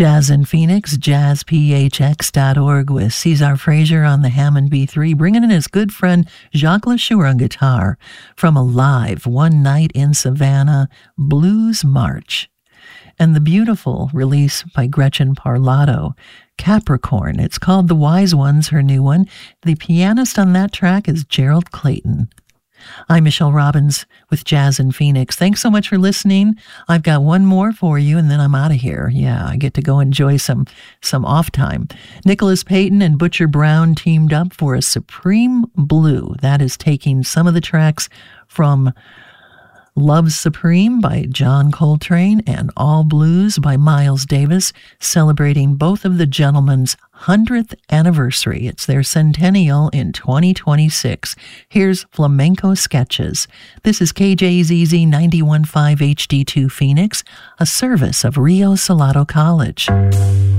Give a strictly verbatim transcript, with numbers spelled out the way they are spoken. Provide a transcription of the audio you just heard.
Jazz in Phoenix, jazz p h x dot org with Cesar Frazier on the Hammond B three, bringing in his good friend Jacques LaSure on guitar from a live One Night in Savannah Blues March. And the beautiful release by Gretchen Parlato, Capricorn. It's called The Wise Ones, her new one. The pianist on that track is Gerald Clayton. I'm Michelle Robbins with Jazz in Phoenix. Thanks so much for listening. I've got one more for you, and then I'm out of here. Yeah, I get to go enjoy some some off time. Nicholas Payton and Butcher Brown teamed up for a Supreme Blue. That is taking some of the tracks from Love Supreme by John Coltrane and All Blues by Miles Davis, celebrating both of the gentlemen's hundredth anniversary. It's their centennial in twenty twenty-six. Here's Flamenco Sketches. This is K J Z Z ninety-one point five H D two Phoenix, a service of Rio Salado College.